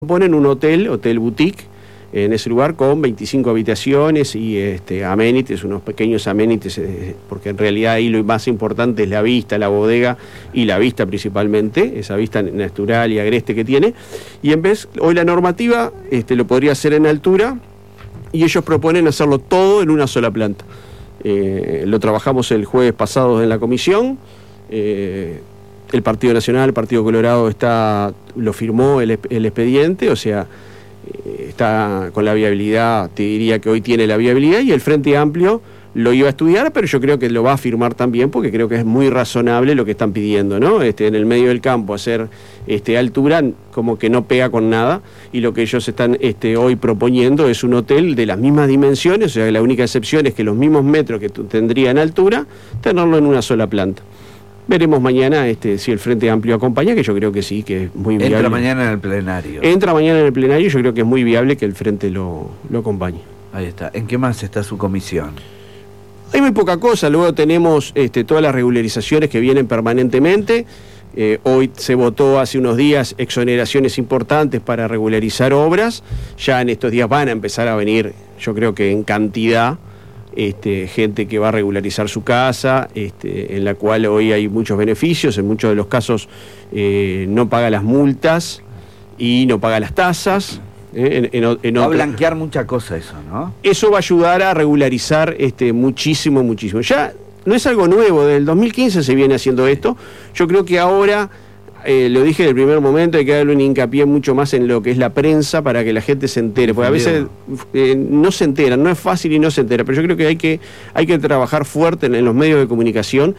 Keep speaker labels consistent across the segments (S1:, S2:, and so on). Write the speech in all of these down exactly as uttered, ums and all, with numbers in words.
S1: Ponen un hotel, hotel boutique, en ese lugar con veinticinco habitaciones y este, amenities, unos pequeños amenities, eh, porque en realidad ahí lo más importante es la vista, la bodega y la vista principalmente, esa vista natural y agreste que tiene. Y en vez, hoy la normativa este, lo podría hacer en altura y ellos proponen hacerlo todo en una sola planta. Eh, lo trabajamos el jueves pasado en la comisión. Eh, El Partido Nacional, el Partido Colorado está, lo firmó el, el expediente, o sea, eh, está con la viabilidad, te diría que hoy tiene la viabilidad, y el Frente Amplio lo iba a estudiar, pero yo creo que lo va a firmar también, porque creo que es muy razonable lo que están pidiendo, ¿no? Este, en el medio del campo, hacer este, altura como que no pega con nada, y lo que ellos están este, hoy proponiendo es un hotel de las mismas dimensiones, o sea, que la única excepción es que los mismos metros que tendría en altura, tenerlo en una sola planta. Veremos mañana este, si el Frente Amplio acompaña, que yo creo que sí, que es muy viable.
S2: Entra mañana en el plenario.
S1: Entra mañana en el plenario, yo creo que es muy viable que el Frente lo, lo acompañe.
S2: Ahí está. ¿En qué más está su comisión?
S1: Hay muy poca cosa, luego tenemos este, todas las regularizaciones que vienen permanentemente. Eh, hoy se votó hace unos días exoneraciones importantes para regularizar obras. Ya en estos días van a empezar a venir, yo creo que en cantidad, Este, gente que va a regularizar su casa, este, en la cual hoy hay muchos beneficios, en muchos de los casos eh, no paga las multas y no paga las tasas. Eh, en, en, en
S2: va
S1: otro...
S2: a blanquear mucha cosa eso, ¿no?
S1: Eso va a ayudar a regularizar este, muchísimo, muchísimo. Ya no es algo nuevo, desde el dos mil quince se viene haciendo esto. Yo creo que ahora... Eh, lo dije desde el primer momento, hay que darle un hincapié mucho más en lo que es la prensa para que la gente se entere, porque a veces eh, no se enteran, no es fácil y no se entera, pero yo creo que hay que, hay que trabajar fuerte en, en los medios de comunicación,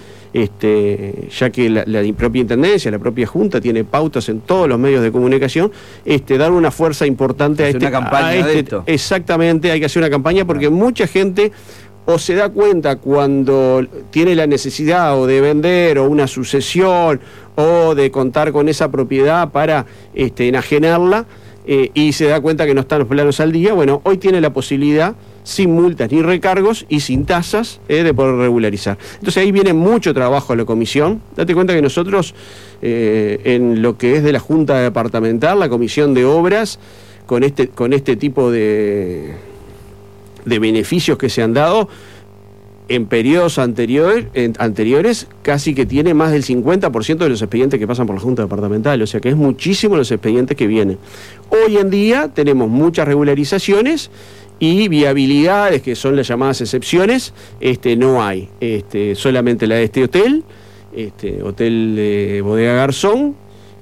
S1: este, ya que la, la propia Intendencia, la propia Junta tiene pautas en todos los medios de comunicación, este, dar una fuerza importante a este,
S2: una campaña
S1: a este,
S2: de esto.
S1: Exactamente, hay que hacer una campaña porque claro. Mucha gente o se da cuenta cuando tiene la necesidad o de vender o una sucesión o de contar con esa propiedad para este, enajenarla eh, y se da cuenta que no están los planos al día. Bueno, hoy tiene la posibilidad, sin multas ni recargos y sin tasas, eh, de poder regularizar. Entonces ahí viene mucho trabajo a la comisión. Date cuenta que nosotros, eh, en lo que es de la Junta Departamental, la Comisión de Obras, con este, con este tipo de... de beneficios que se han dado en periodos anterior, en, anteriores, casi que tiene más del cincuenta por ciento de los expedientes que pasan por la Junta Departamental, o sea que es muchísimo los expedientes que vienen. Hoy en día tenemos muchas regularizaciones y viabilidades, que son las llamadas excepciones, este, no hay. Este, solamente la de este hotel, este, Hotel de Bodega Garzón,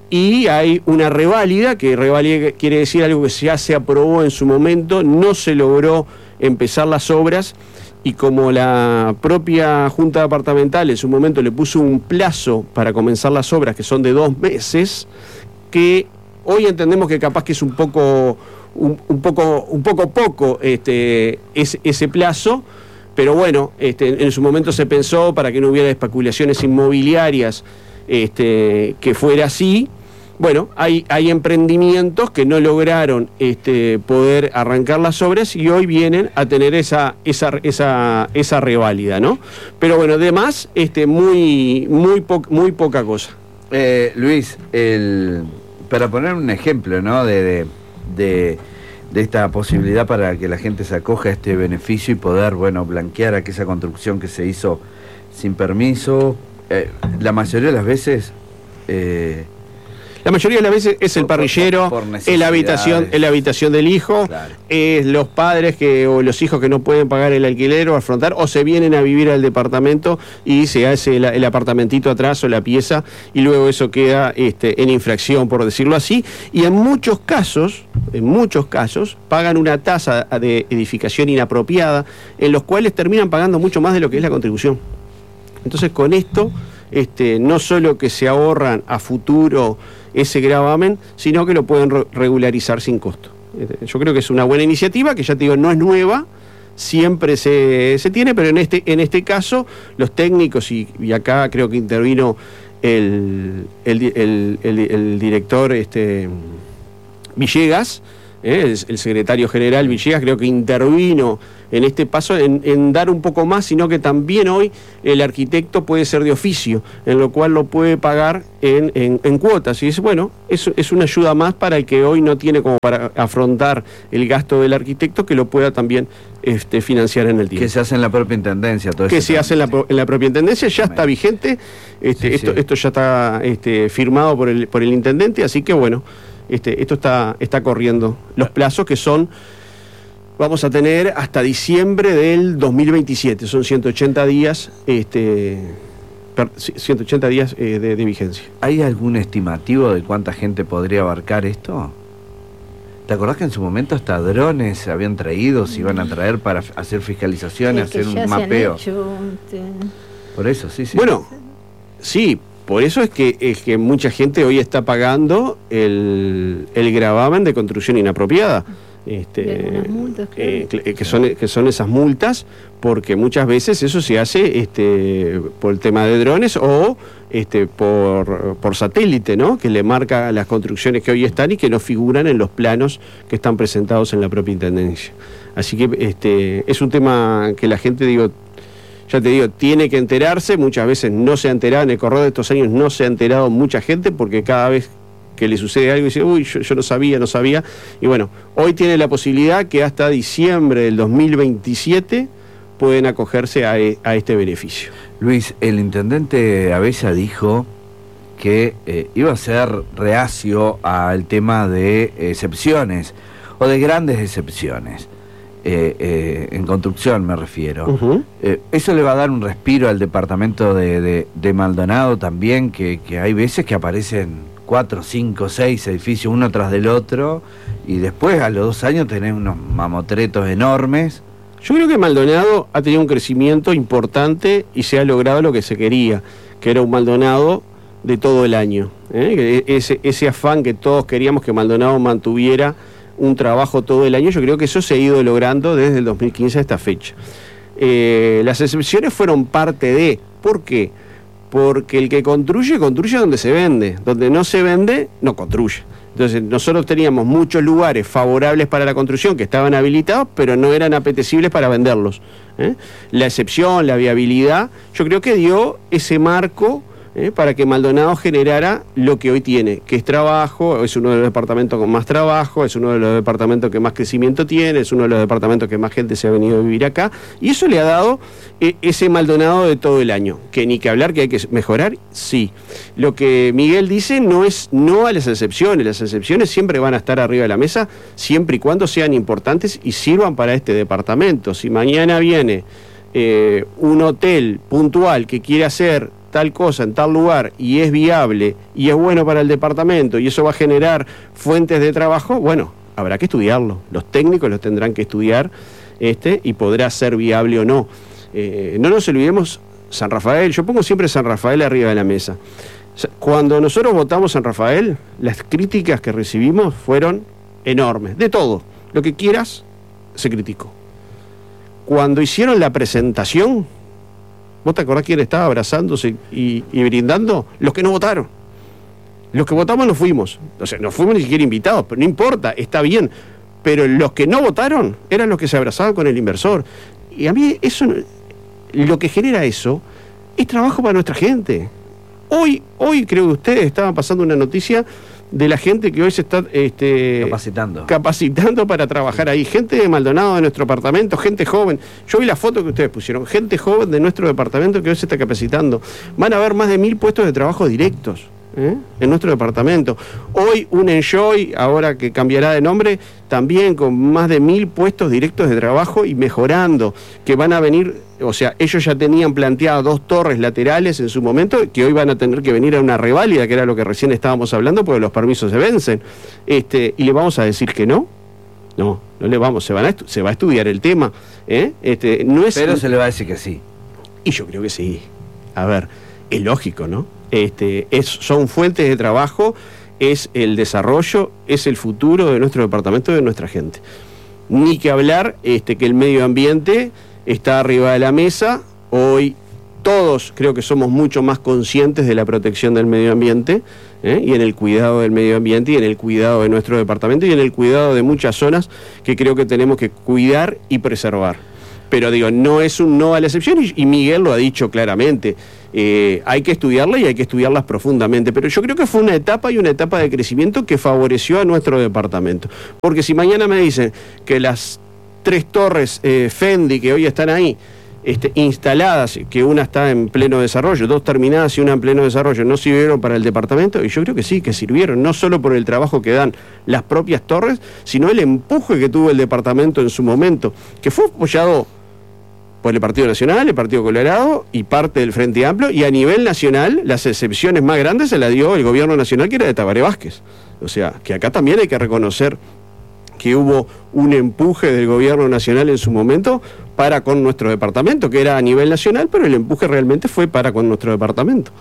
S1: y hay una reválida, que reválida quiere decir algo que ya se aprobó en su momento, no se logró empezar las obras, y como la propia Junta Departamental en su momento le puso un plazo para comenzar las obras, que son de dos meses, que hoy entendemos que capaz que es un poco un, un poco un poco poco este ese, ese plazo, pero bueno, este, en su momento se pensó para que no hubiera especulaciones inmobiliarias, este, que fuera así. Bueno, hay, hay emprendimientos que no lograron este, poder arrancar las obras y hoy vienen a tener esa, esa, esa, esa reválida, ¿no? Pero bueno, además, este, muy, muy, po muy poca cosa.
S2: Eh, Luis, el, para poner un ejemplo, ¿no? de, de, de, de esta posibilidad para que la gente se acoja a este beneficio y poder, bueno, blanquear aquella construcción que se hizo sin permiso, eh, la mayoría de las veces... Eh,
S1: La mayoría de las veces es el parrillero,
S2: por, por
S1: es la habitación, es la habitación del hijo, claro. Es los padres que o los hijos que no pueden pagar el alquiler o afrontar, o se vienen a vivir al departamento y se hace el, el apartamentito atrás o la pieza y luego eso queda este, en infracción, por decirlo así. Y en muchos casos, en muchos casos, pagan una tasa de edificación inapropiada, en los cuales terminan pagando mucho más de lo que es la contribución. Entonces, con esto, este, no solo que se ahorran a futuro ese gravamen, sino que lo pueden re regularizar sin costo. Yo creo que es una buena iniciativa, que ya te digo, no es nueva, siempre se, se tiene, pero en este, en este caso, los técnicos, y, y acá creo que intervino el, el, el, el, el director este, Villegas, ¿eh? el, el secretario general Villegas creo que intervino en este paso en, en dar un poco más, sino que también hoy el arquitecto puede ser de oficio, en lo cual lo puede pagar en, en, en cuotas. Y es bueno, es, es una ayuda más para el que hoy no tiene como para afrontar el gasto del arquitecto, que lo pueda también este, financiar en el tiempo.
S2: Que se hace en la propia intendencia. Todo
S1: que se hace en la, en la propia intendencia, ya está vigente, este, sí, esto, sí. esto ya está este, firmado por el, por el intendente, así que bueno, este, esto está, está corriendo. Los plazos que son... Vamos a tener hasta diciembre del dos mil veintisiete, son ciento ochenta días, este, ciento ochenta días eh, de, de vigencia.
S2: ¿Hay algún estimativo de cuánta gente podría abarcar esto? ¿Te acordás que en su momento hasta drones se habían traído, se iban a traer para hacer fiscalizaciones, hacer un mapeo? Hecho, este... Por eso, sí, sí.
S1: Bueno, sí, por eso es que, es que mucha gente hoy está pagando el, el gravamen de construcción inapropiada. Este, multas, claro. eh, que, son, que son esas multas, porque muchas veces eso se hace este, por el tema de drones o este, por, por satélite, ¿no? Que le marca las construcciones que hoy están y que no figuran en los planos que están presentados en la propia intendencia. Así que este, es un tema que la gente, digo, ya te digo, tiene que enterarse. Muchas veces no se ha enterado, en el correr de estos años no se ha enterado mucha gente, porque cada vez que le sucede algo y dice, uy, yo, yo no sabía, no sabía. Y bueno, hoy tiene la posibilidad que hasta diciembre del dos mil veintisiete pueden acogerse a, a este beneficio.
S2: Luis, el intendente Abella dijo que eh, iba a ser reacio al tema de excepciones, o de grandes excepciones, eh, eh, en construcción me refiero. Uh-huh. eh, ¿Eso le va a dar un respiro al departamento de, de, de Maldonado también, que, que hay veces que aparecen cuatro, cinco, seis edificios uno tras del otro, y después a los dos años tenés unos mamotretos enormes?
S1: Yo creo que Maldonado ha tenido un crecimiento importante y se ha logrado lo que se quería, que era un Maldonado de todo el año, ¿eh? ese, ese afán que todos queríamos, que Maldonado mantuviera un trabajo todo el año. Yo creo que eso se ha ido logrando desde el dos mil quince a esta fecha. Eh, las excepciones fueron parte de... ¿Por qué? Porque el que construye, construye donde se vende. Donde no se vende, no construye. Entonces nosotros teníamos muchos lugares favorables para la construcción que estaban habilitados, pero no eran apetecibles para venderlos, ¿eh? La excepción, la viabilidad, yo creo que dio ese marco ¿eh? para que Maldonado generara lo que hoy tiene, que es trabajo. Es uno de los departamentos con más trabajo, es uno de los departamentos que más crecimiento tiene, es uno de los departamentos que más gente se ha venido a vivir acá, y eso le ha dado eh, ese Maldonado de todo el año, que ni que hablar que hay que mejorar, sí. Lo que Miguel dice no es no a las excepciones, las excepciones siempre van a estar arriba de la mesa, siempre y cuando sean importantes y sirvan para este departamento. Si mañana viene eh, un hotel puntual que quiere hacer tal cosa en tal lugar y es viable y es bueno para el departamento y eso va a generar fuentes de trabajo, bueno, habrá que estudiarlo. Los técnicos los tendrán que estudiar este, y podrá ser viable o no. Eh, no nos olvidemos San Rafael. Yo pongo siempre San Rafael arriba de la mesa. Cuando nosotros votamos San Rafael, las críticas que recibimos fueron enormes, de todo. Lo que quieras, se criticó. Cuando hicieron la presentación, ¿vos te acordás quién estaba abrazándose y, y brindando? Los que no votaron. Los que votamos no fuimos. O sea, no fuimos ni siquiera invitados, pero no importa, está bien. Pero los que no votaron eran los que se abrazaban con el inversor. Y a mí eso, lo que genera eso, es trabajo para nuestra gente. Hoy, hoy creo que ustedes estaban pasando una noticia de la gente que hoy se está este,
S2: capacitando.
S1: capacitando para trabajar ahí. Gente de Maldonado, de nuestro departamento, gente joven. Yo vi la foto que ustedes pusieron. Gente joven de nuestro departamento que hoy se está capacitando. Van a haber más de mil puestos de trabajo directos ¿eh? en nuestro departamento. Hoy un Enjoy, ahora que cambiará de nombre, también con más de mil puestos directos de trabajo y mejorando, que van a venir, o sea, ellos ya tenían planteado dos torres laterales en su momento, que hoy van a tener que venir a una reválida, que era lo que recién estábamos hablando, porque los permisos se vencen, este, y le vamos a decir que no. No, no le vamos, se, van a se va a estudiar el tema. ¿eh? Este, no es,
S2: Pero se le va a decir que sí.
S1: Y yo creo que sí. A ver, es lógico, ¿no? Este, es, son fuentes de trabajo, es el desarrollo, es el futuro de nuestro departamento y de nuestra gente. Ni que hablar este, que el medio ambiente está arriba de la mesa. Hoy todos creo que somos mucho más conscientes de la protección del medio ambiente, ¿eh? y en el cuidado del medio ambiente y en el cuidado de nuestro departamento y en el cuidado de muchas zonas que creo que tenemos que cuidar y preservar. Pero digo, no es un no a la excepción y, y Miguel lo ha dicho claramente. Eh, hay que estudiarla y hay que estudiarlas profundamente, pero yo creo que fue una etapa y una etapa de crecimiento que favoreció a nuestro departamento. Porque si mañana me dicen que las tres torres eh, Fendi que hoy están ahí, Este, instaladas, que una está en pleno desarrollo, dos terminadas y una en pleno desarrollo, ¿no sirvieron para el departamento? Y yo creo que sí, que sirvieron, no solo por el trabajo que dan las propias torres, sino el empuje que tuvo el departamento en su momento, que fue apoyado por el Partido Nacional, el Partido Colorado y parte del Frente Amplio, y a nivel nacional las excepciones más grandes se las dio el gobierno nacional, que era de Tabaré Vázquez. O sea, que acá también hay que reconocer que hubo un empuje del gobierno nacional en su momento para con nuestro departamento, que era a nivel nacional, pero el empuje realmente fue para con nuestro departamento.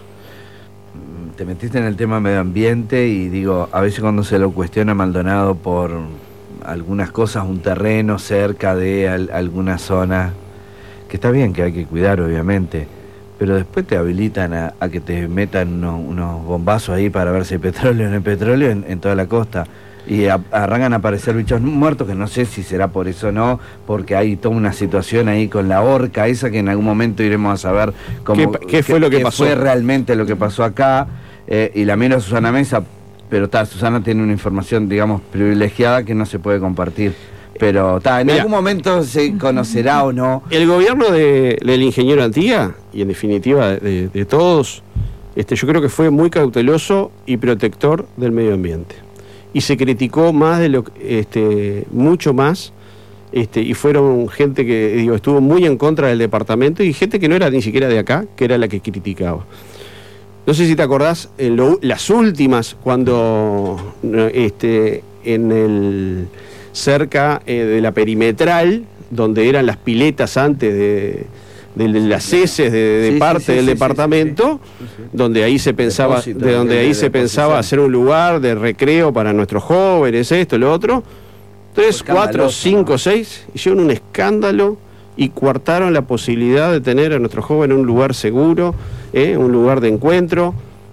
S2: Te metiste en el tema medio ambiente y digo, a veces cuando se lo cuestiona a Maldonado por algunas cosas, un terreno cerca de al, alguna zona, que está bien que hay que cuidar obviamente, pero después te habilitan a, a que te metan unos, unos bombazos ahí para ver si hay petróleo o no hay petróleo en, en toda la costa. Y a, arrancan a aparecer bichos muertos, que no sé si será por eso o no, porque hay toda una situación ahí con la horca esa que en algún momento iremos a saber cómo,
S1: ¿Qué, qué fue
S2: qué,
S1: lo que
S2: qué
S1: pasó?
S2: fue realmente lo que pasó acá, eh, y la miro a Susana Mesa, pero ta, Susana tiene una información, digamos, privilegiada que no se puede compartir. Pero ta, en
S1: Mira,
S2: algún momento se conocerá o no.
S1: El gobierno de, del ingeniero Antía, y en definitiva de, de todos, este, yo creo que fue muy cauteloso y protector del medio ambiente. Y se criticó más de lo este, mucho más, este, y fueron gente que digo, estuvo muy en contra del departamento y gente que no era ni siquiera de acá, que era la que criticaba. No sé si te acordás, en lo, las últimas, cuando este, en el cerca eh, de la perimetral, donde eran las piletas antes de, de, de las heces de, de sí, parte sí, sí, del sí, departamento, sí, sí, sí. donde ahí se pensaba, Depósito, de donde de, ahí de, se de pensaba hacer un lugar de recreo para nuestros jóvenes, esto, lo otro. Tres, cuatro, cinco, ¿no? seis, hicieron un escándalo y coartaron la posibilidad de tener a nuestros jóvenes un lugar seguro, ¿eh? un lugar de encuentro.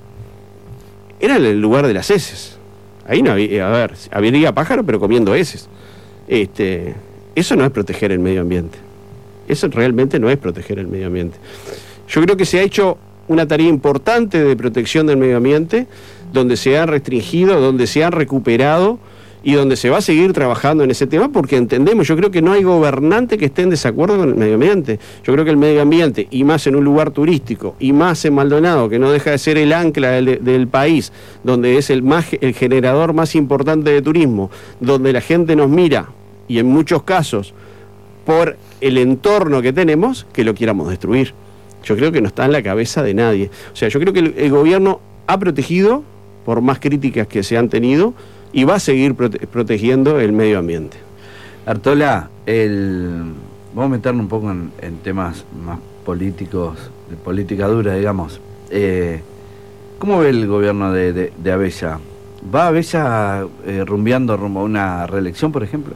S1: Era el lugar de las heces. Ahí no había, a ver, habría pájaro, pero comiendo heces. Este, eso no es proteger el medio ambiente. Eso realmente no es proteger el medio ambiente. Yo creo que se ha hecho una tarea importante de protección del medio ambiente, donde se han restringido, donde se han recuperado y donde se va a seguir trabajando en ese tema, porque entendemos, yo creo que no hay gobernante que esté en desacuerdo con el medio ambiente. Yo creo que el medio ambiente, y más en un lugar turístico, y más en Maldonado, que no deja de ser el ancla del, del país, donde es el, más, el generador más importante de turismo, donde la gente nos mira, y en muchos casos, por el entorno que tenemos, que lo quieramos destruir. Yo creo que no está en la cabeza de nadie. O sea, yo creo que el, el gobierno ha protegido, por más críticas que se han tenido, y va a seguir prote protegiendo el medio ambiente.
S2: Artola, el... vamos a meternos un poco en, en temas más políticos, de política dura, digamos. Eh, ¿Cómo ve el gobierno de, de, de Abella? ¿Va Abella eh, rumbeando rumbo a una reelección, por ejemplo?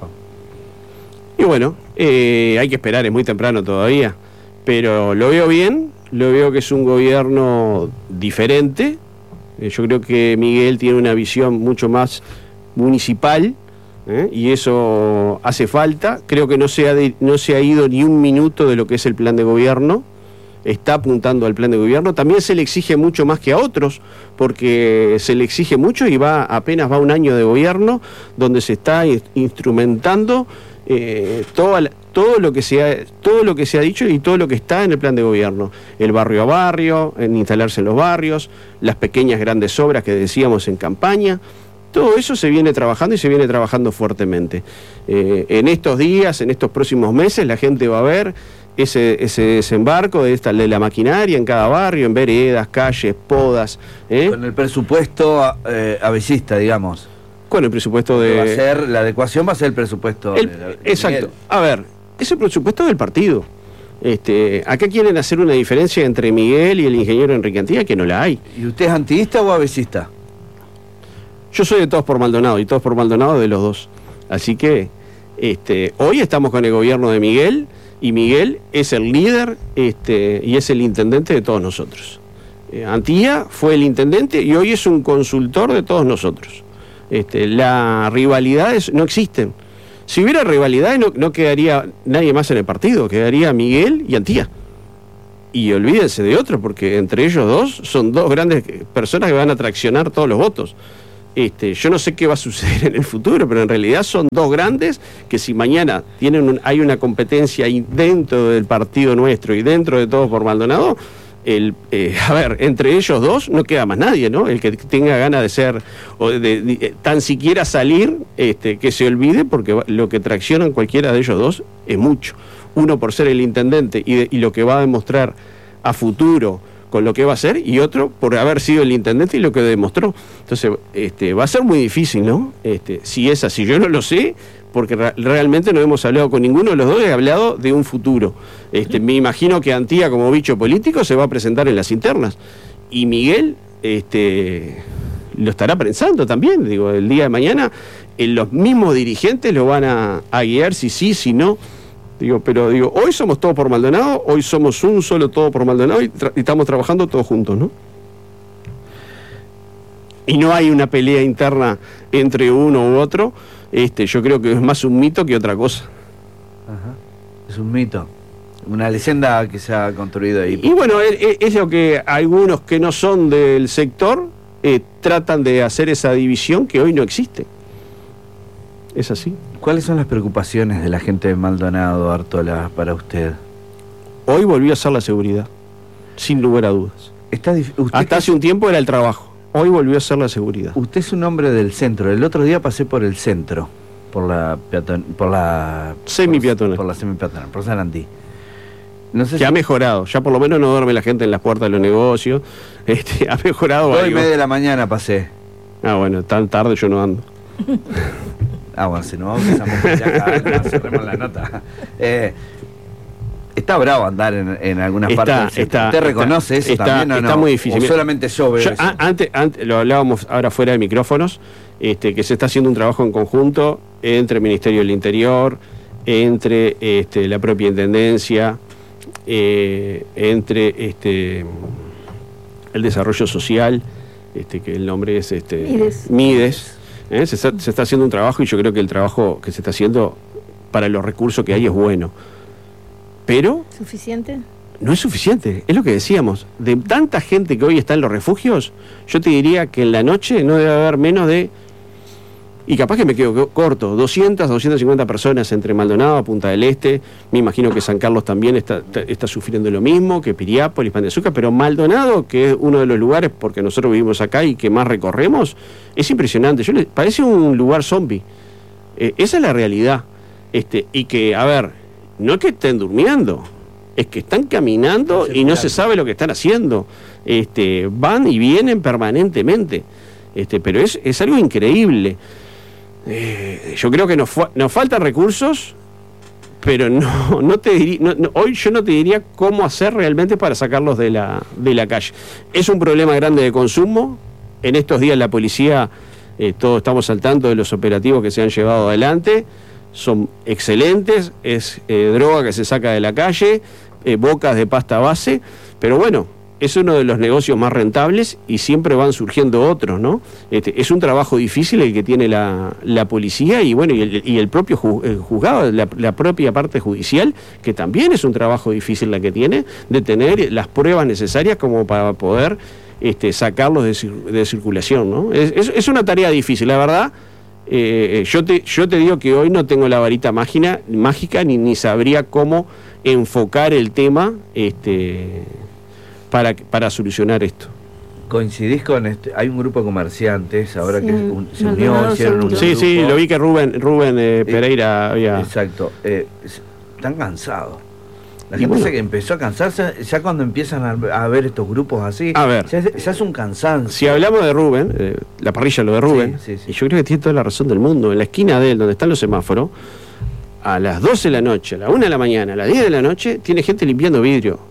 S1: Y bueno, eh, hay que esperar, es muy temprano todavía, pero lo veo bien, lo veo que es un gobierno diferente. Eh, yo creo que Miguel tiene una visión mucho más municipal, ¿eh? y eso hace falta. Creo que no se, ha de, no se ha ido ni un minuto de lo que es el plan de gobierno, está apuntando al plan de gobierno. También se le exige mucho más que a otros, porque se le exige mucho y va apenas va un año de gobierno donde se está instrumentando eh, todo, todo, lo que se ha, todo lo que se ha dicho y todo lo que está en el plan de gobierno. El barrio a barrio, en instalarse en los barrios, las pequeñas grandes obras que decíamos en campaña. Todo eso se viene trabajando y se viene trabajando fuertemente. Eh, en estos días, en estos próximos meses, la gente va a ver ese, ese desembarco de, esta, de la maquinaria en cada barrio, en veredas, calles, podas. ¿eh?
S2: Con el presupuesto eh, avellista, digamos.
S1: Con el presupuesto de...
S2: Va a ser, la adecuación va a ser el presupuesto...
S1: El,
S2: de, de
S1: exacto. Miguel. A ver, es el presupuesto del partido. Este, acá quieren hacer una diferencia entre Miguel y el ingeniero Enrique Antía, que no la hay.
S2: ¿Y usted es antiista o avellista?
S1: Yo soy de Todos por Maldonado, y Todos por Maldonado de los dos. Así que este, hoy estamos con el gobierno de Miguel, Y Miguel es el líder este, y es el intendente de todos nosotros. Eh, Antía fue el intendente y hoy es un consultor de todos nosotros. Este, las rivalidades no existen. Si hubiera rivalidades no, no quedaría nadie más en el partido, quedaría Miguel y Antía. Y olvídense de otro, porque entre ellos dos son dos grandes personas que van a traccionar todos los votos. Este, yo no sé qué va a suceder en el futuro, pero en realidad son dos grandes que si mañana tienen un, hay una competencia ahí dentro del partido nuestro y dentro de Todos por Maldonado, el, eh, a ver, entre ellos dos no queda más nadie, ¿no? El que tenga ganas de ser, o de, de, de tan siquiera salir, este, que se olvide, porque lo que traccionan cualquiera de ellos dos es mucho. Uno por ser el intendente y, de, y lo que va a demostrar a futuro con lo que va a hacer, y otro por haber sido el intendente y lo que demostró. Entonces, este, va a ser muy difícil, ¿no? Este, si es así, yo no lo sé, porque re realmente no hemos hablado con ninguno de los dos, he hablado de un futuro. Este, me imagino que Antía, como bicho político, se va a presentar en las internas, y Miguel este, lo estará pensando también, digo, el día de mañana, en los mismos dirigentes lo van a, a guiar, si sí, si no. Digo, pero digo, hoy somos Todos por Maldonado, hoy somos un solo Todo por Maldonado y, y estamos trabajando todos juntos, ¿no? Y no hay una pelea interna entre uno u otro. Este, yo creo que es más un mito que otra cosa.
S2: Ajá. Es un mito, una leyenda que se ha construido ahí.
S1: Y, y bueno, es, es lo que algunos que no son del sector eh, tratan de hacer esa división que hoy no existe. Es así.
S2: ¿Cuáles son las preocupaciones de la gente de Maldonado, Artola, para usted?
S1: Hoy volvió a ser la seguridad, sin lugar a dudas.
S2: Está usted
S1: Hasta hace un tiempo era el trabajo, hoy volvió a ser la seguridad.
S2: Usted es un hombre del centro. El otro día pasé por el centro, por la peaton, por la
S1: semi-peatonal.
S2: Por, por la semi-peatonal, por Sarandí. No sé
S1: que
S2: si...
S1: ha mejorado, ya por lo menos no duerme la gente en las puertas de los negocios, este, ha mejorado.
S2: Dos y media de la mañana pasé.
S1: Ah, bueno, tan tarde yo no ando.
S2: Ah, bueno, si no empezamos ya, no, cerremos la nota. Eh, está bravo andar en, en algunas
S1: está,
S2: partes del
S1: está,
S2: ¿Usted
S1: está,
S2: reconoce eso
S1: está,
S2: también o
S1: está
S2: no?
S1: muy difícil.
S2: ¿O solamente yo veo
S1: yo,
S2: eso?
S1: a, antes, antes, lo hablábamos ahora fuera de micrófonos, este, que se está haciendo un trabajo en conjunto entre el Ministerio del Interior, entre este, la propia Intendencia, eh, entre este, el Desarrollo Social, este, que el nombre es este,
S3: Mides.
S1: Mides. ¿Eh? Se, está, se está haciendo un trabajo y yo creo que el trabajo que se está haciendo para los recursos que hay es bueno. Pero...
S3: ¿Suficiente?
S1: No es suficiente, es lo que decíamos. De tanta gente que hoy está en los refugios, yo te diría que en la noche no debe haber menos de... Y capaz que me quedo corto, doscientas, doscientas cincuenta personas entre Maldonado, Punta del Este. Me imagino que San Carlos también está, está, está sufriendo lo mismo, que Piriápolis, Pan de Azúcar, pero Maldonado, que es uno de los lugares, porque nosotros vivimos acá y que más recorremos, es impresionante. Yo le, parece un lugar zombie. Eh, esa es la realidad. Este, y que, a ver, no es que estén durmiendo, es que están caminando y no se sabe lo que están haciendo. Este, van y vienen permanentemente. Este, pero es, es algo increíble. Eh, yo creo que nos, nos faltan recursos, pero no, no te diría, no, no, hoy yo no te diría cómo hacer realmente para sacarlos de la, de la calle. Es un problema grande de consumo. En estos días la policía, eh, todos estamos al tanto de los operativos que se han llevado adelante, son excelentes, es eh, droga que se saca de la calle, eh, bocas de pasta base, pero bueno, es uno de los negocios más rentables y siempre van surgiendo otros, ¿no? Este, es un trabajo difícil el que tiene la, la policía y bueno, y el, y el propio ju, el juzgado, la, la propia parte judicial, que también es un trabajo difícil la que tiene, de tener las pruebas necesarias como para poder este, sacarlos de, de circulación, ¿no? Es, es, es una tarea difícil, la verdad. Eh, yo, te, yo te digo que hoy no tengo la varita mágica, mágica ni, ni sabría cómo enfocar el tema este, para, para solucionar esto.
S2: ¿Coincidís con este? Hay un grupo de comerciantes ahora
S3: sí,
S2: que un, se
S3: no,
S2: unió,
S3: no, no,
S2: hicieron un
S1: Sí,
S2: grupo.
S1: sí, lo vi que Rubén, Rubén eh, Pereira había...
S2: Exacto. Eh, están cansados. La
S1: Y
S2: gente
S1: bueno,
S2: se que empezó a cansarse ya cuando empiezan a, a ver estos grupos así.
S1: A ver.
S2: Ya es, ya es un cansancio.
S1: Si hablamos de Rubén, eh, la parrilla lo de Rubén,
S2: Sí, sí, sí.
S1: y yo creo que tiene toda la razón del mundo. En la esquina de él, donde están los semáforos, a las doce de la noche, a la una de la mañana, a las diez de la noche, tiene gente limpiando vidrio.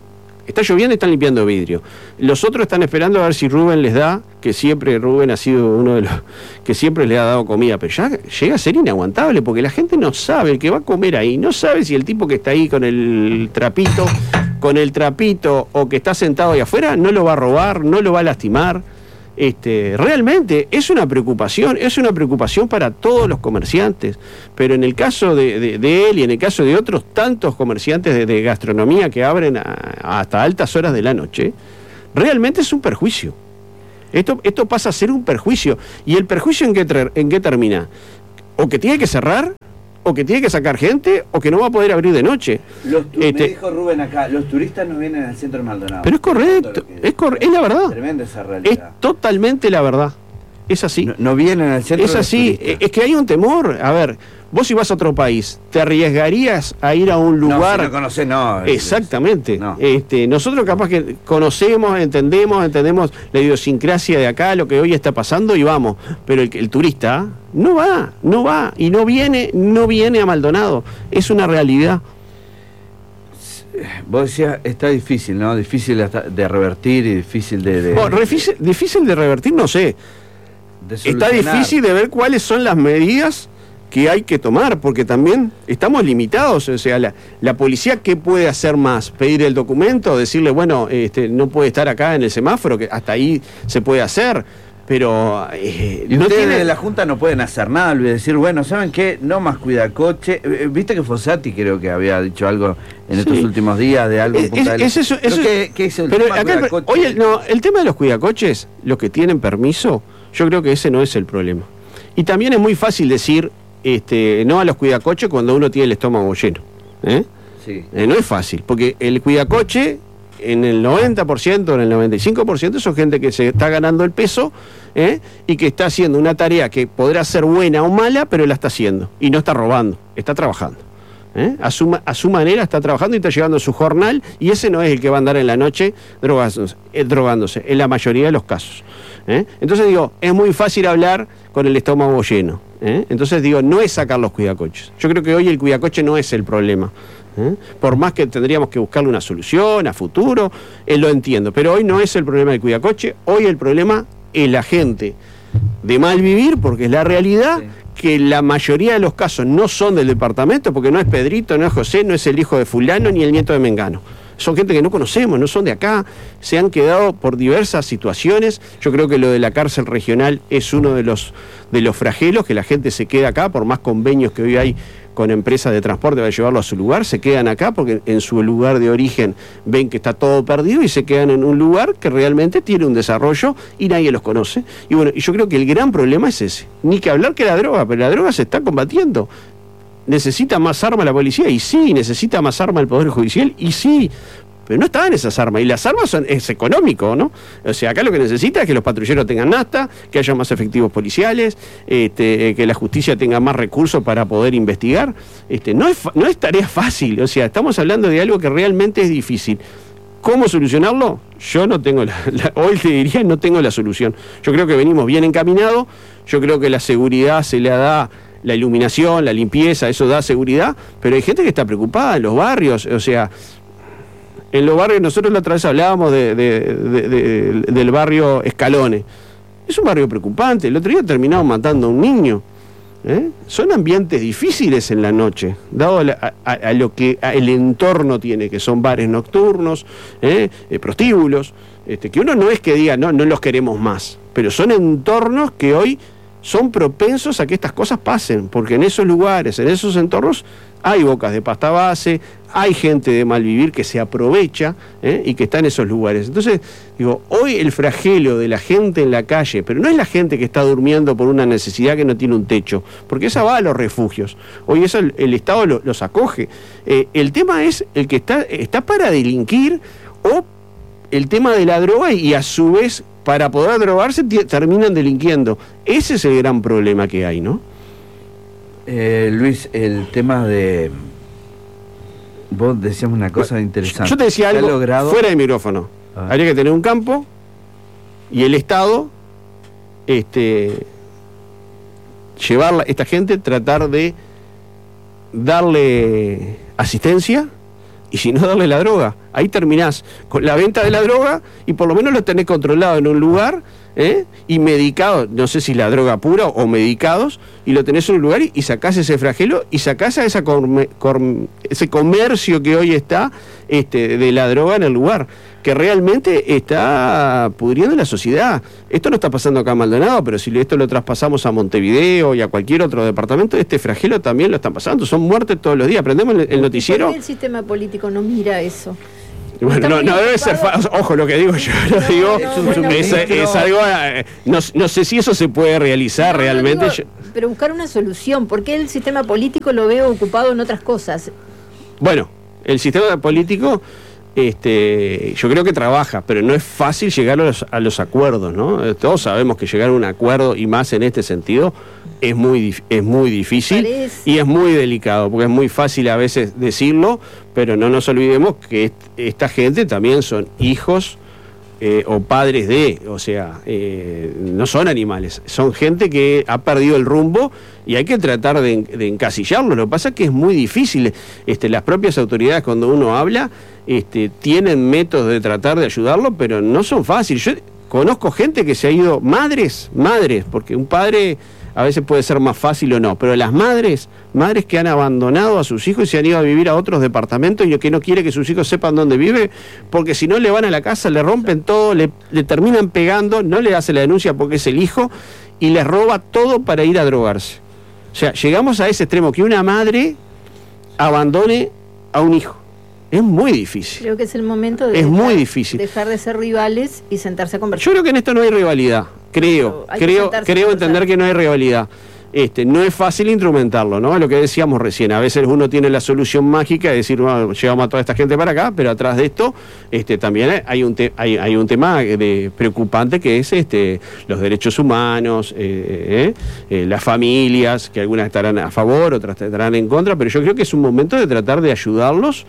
S1: Está lloviendo y están limpiando vidrio. Los otros están esperando a ver si Rubén les da, que siempre Rubén ha sido uno de los que siempre les ha dado comida, pero ya llega a ser inaguantable porque la gente no sabe, el que va a comer ahí, no sabe si el tipo que está ahí con el trapito, con el trapito o que está sentado ahí afuera, no lo va a robar, no lo va a lastimar. Este, realmente es una preocupación, es una preocupación para todos los comerciantes, pero en el caso de, de, de él y en el caso de otros tantos comerciantes de, de gastronomía que abren a, a hasta altas horas de la noche, realmente es un perjuicio. Esto, esto pasa a ser un perjuicio. ¿Y el perjuicio en qué, ter, en qué termina? O que tiene que cerrar, o que tiene que sacar gente, o que no va a poder abrir de noche.
S2: Los
S1: este,
S2: me dijo Rubén acá, los turistas no vienen al centro de Maldonado.
S1: Pero es correcto, es, cor es la verdad.
S2: Tremenda esa realidad.
S1: Es totalmente la verdad. Es así.
S2: No, no vienen al centro.
S1: Es así. Es que hay un temor. A ver, vos si vas a otro país, ¿te arriesgarías a ir a un lugar?
S2: No, si no conocés, no.
S1: Exactamente.
S2: No.
S1: Este, nosotros capaz que conocemos, entendemos, entendemos la idiosincrasia de acá, lo que hoy está pasando y vamos. Pero el, el turista no va, no va y no viene, no viene a Maldonado. Es una realidad.
S2: Vos decías, está difícil, ¿no? Difícil de revertir y difícil de... de,
S1: bueno, difícil, difícil de revertir, no sé. Está difícil de ver cuáles son las medidas que hay que tomar, porque también estamos limitados. O sea, la, la policía, ¿qué puede hacer más? ¿Pedir el documento? ¿Decirle, bueno, este, no puede estar acá en el semáforo? Que hasta ahí se puede hacer. Pero
S2: eh, y no ustedes tiene... de la Junta no pueden hacer nada, olvidé decir, bueno, ¿saben qué? No más cuidacoche. Viste que Fossati creo que había dicho algo en sí. estos últimos días de algo.
S1: Es, es, es eso, eso
S2: ¿Qué, ¿Qué es el
S1: pero
S2: tema
S1: acá, oye, el, no, el tema de los cuidacoches, los que tienen permiso, yo creo que ese no es el problema. Y también es muy fácil decir este, no a los cuidacoches cuando uno tiene el estómago lleno. ¿eh?
S2: Sí.
S1: Eh, no es fácil, porque el cuidacoche en el noventa por ciento, en el noventa y cinco por ciento son gente que se está ganando el peso ¿eh? y que está haciendo una tarea que podrá ser buena o mala, pero la está haciendo y no está robando, está trabajando. ¿eh? A, su, a su manera está trabajando y está llevando su jornal, y ese no es el que va a andar en la noche drogándose, eh, drogándose en la mayoría de los casos. ¿eh? Entonces digo, es muy fácil hablar con el estómago lleno. ¿eh? Entonces digo, no es sacar los cuidacoches. Yo creo que hoy el cuidacoche no es el problema. ¿Eh? Por más que tendríamos que buscarle una solución a futuro, eh, lo entiendo, pero hoy no es el problema del cuidacoche, hoy el problema es la gente de mal vivir, porque es la realidad, sí. que la mayoría de los casos no son del departamento, porque no es Pedrito, no es José, no es el hijo de fulano ni el nieto de Mengano. Son gente que no conocemos, no son de acá, se han quedado por diversas situaciones. Yo creo que lo de la cárcel regional es uno de los, de los flagelos, que la gente se queda acá, por más convenios que hoy hay con empresas de transporte para llevarlo a su lugar, se quedan acá porque en su lugar de origen ven que está todo perdido y se quedan en un lugar que realmente tiene un desarrollo y nadie los conoce. Y bueno, y yo creo que el gran problema es ese. Ni que hablar que la droga, pero la droga se está combatiendo. ¿Necesita más arma la policía? Y sí. ¿Necesita más arma el Poder Judicial? Y sí. Pero no estaban esas armas, y las armas son, es económico, ¿no? O sea, acá lo que necesita es que los patrulleros tengan nafta, que haya más efectivos policiales, este, que la justicia tenga más recursos para poder investigar. Este, no es, no es tarea fácil, o sea, estamos hablando de algo que realmente es difícil. ¿Cómo solucionarlo? Yo no tengo, la, la, hoy te diría, no tengo la solución. Yo creo que venimos bien encaminados, yo creo que la seguridad se le da, la iluminación, la limpieza, eso da seguridad, pero hay gente que está preocupada en los barrios, o sea... En los barrios, nosotros la otra vez hablábamos de, de, de, de, del barrio Escalones. Es un barrio preocupante. El otro día terminaron matando a un niño. ¿eh? Son ambientes difíciles en la noche, dado a, a, a lo que a el entorno tiene, que son bares nocturnos, ¿eh? Eh, prostíbulos, este, que uno no es que diga, no, no los queremos más, pero son entornos que hoy son propensos a que estas cosas pasen, porque en esos lugares, en esos entornos, hay bocas de pasta base, hay gente de mal vivir que se aprovecha ¿eh? y que está en esos lugares. Entonces, digo, hoy el flagelo de la gente en la calle, pero no es la gente que está durmiendo por una necesidad que no tiene un techo, porque esa va a los refugios. Hoy eso el, el Estado lo, los acoge. Eh, el tema es el que está, está para delinquir, o el tema de la droga, y a su vez, para poder drogarse, terminan delinquiendo. Ese es el gran problema que hay, ¿no?
S2: Eh, Luis, el tema de... Vos decías una cosa bueno, interesante.
S1: Yo te decía algo logrado... fuera de micrófono. Habría que tener un campo y el Estado este, llevar a esta gente, tratar de darle asistencia, y si no, darle la droga. Ahí terminás con la venta de la droga y por lo menos lo tenés controlado en un lugar, ¿eh? Y medicado, no sé si la droga pura o medicados, y lo tenés en un lugar y, y sacás ese flagelo y sacás a esa corme, corm, ese comercio que hoy está este, de la droga en el lugar, que realmente está pudriendo la sociedad. Esto no está pasando acá en Maldonado, pero si esto lo traspasamos a Montevideo y a cualquier otro departamento, este flagelo también lo están pasando. Son muertes todos los días. Prendemos el, el noticiero.
S3: ¿Por qué el sistema político no mira eso?
S1: Bueno, no, no debe ser fácil. Ojo lo que digo yo, lo digo,
S3: no, no, bueno,
S1: es,
S3: pero...
S1: es algo, no, no sé si eso se puede realizar
S3: no,
S1: realmente.
S3: No digo, pero buscar una solución, porque el sistema político lo veo ocupado en otras cosas.
S1: Bueno, el sistema político, este, yo creo que trabaja, pero no es fácil llegar a los, a los acuerdos, ¿no? Todos sabemos que llegar a un acuerdo, y más en este sentido, es muy, es muy difícil. Parece. Y es muy delicado, porque es muy fácil a veces decirlo, pero no nos olvidemos que est esta gente también son hijos eh, o padres de, o sea, eh, no son animales, son gente que ha perdido el rumbo y hay que tratar de, de encasillarlo. Lo que pasa es que es muy difícil. Este, las propias autoridades, cuando uno habla, este, tienen métodos de tratar de ayudarlo, pero no son fáciles. Yo conozco gente que se ha ido, madres, madres, porque un padre a veces puede ser más fácil o no, pero las madres, madres que han abandonado a sus hijos y se han ido a vivir a otros departamentos y que no quiere que sus hijos sepan dónde vive, porque si no le van a la casa, le rompen todo, le, le terminan pegando, no le hace la denuncia porque es el hijo, y les roba todo para ir a drogarse. O sea, llegamos a ese extremo, que una madre abandone a un hijo. Es muy difícil.
S3: Creo que es el momento de
S1: es
S3: dejar,
S1: muy difícil.
S3: dejar de ser rivales y sentarse a conversar.
S1: Yo creo que en esto no hay rivalidad. Creo, creo, creo entender que no hay rivalidad. Este, no es fácil instrumentarlo, ¿no? Lo que decíamos recién, a veces uno tiene la solución mágica de decir, bueno, llevamos a toda esta gente para acá, pero atrás de esto este, también hay un, te hay, hay un tema de preocupante, que es este, los derechos humanos, eh, eh, eh, las familias, que algunas estarán a favor, otras estarán en contra, pero yo creo que es un momento de tratar de ayudarlos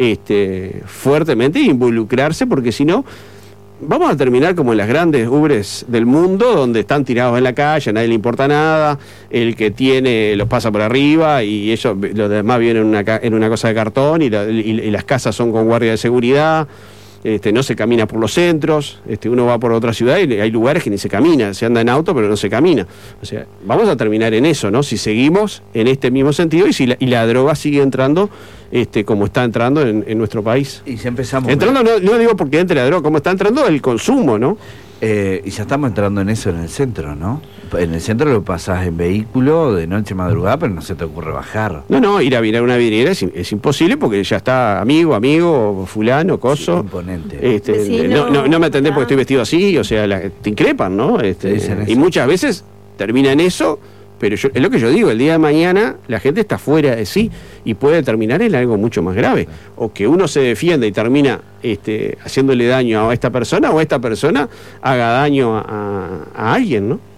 S1: este, fuertemente e involucrarse, porque si no, vamos a terminar como en las grandes ubres del mundo, donde están tirados en la calle, a nadie le importa nada, el que tiene los pasa por arriba y ellos, los demás viven en una, en una cosa de cartón y, la, y, y las casas son con guardia de seguridad. Este, no se camina por los centros, este, uno va por otra ciudad y hay lugares que ni se camina, se anda en auto pero no se camina. O sea, vamos a terminar en eso, ¿no? Si seguimos en este mismo sentido y si la, y la droga sigue entrando este, como está entrando en, en nuestro país.
S2: Y si empezamos...
S1: Entrando, no, no digo porque entre la droga, como está entrando el consumo, ¿no?
S2: Eh, y ya estamos entrando en eso en el centro, ¿no? En el centro lo pasás en vehículo de noche madrugada, pero no se te ocurre bajar.
S1: No, no, ir a mirar una vidriera es, es imposible porque ya está amigo, amigo, fulano, coso.
S2: Sí, imponente.
S1: Este, Vecino, no, no, no me atendés porque estoy vestido así, o sea, la, te increpan, ¿no? Este, y muchas veces termina en eso, pero yo, es lo que yo digo, el día de mañana la gente está fuera de sí y puede terminar en algo mucho más grave. O que uno se defienda y termina este, haciéndole daño a esta persona, o esta persona haga daño a, a, a alguien, ¿no?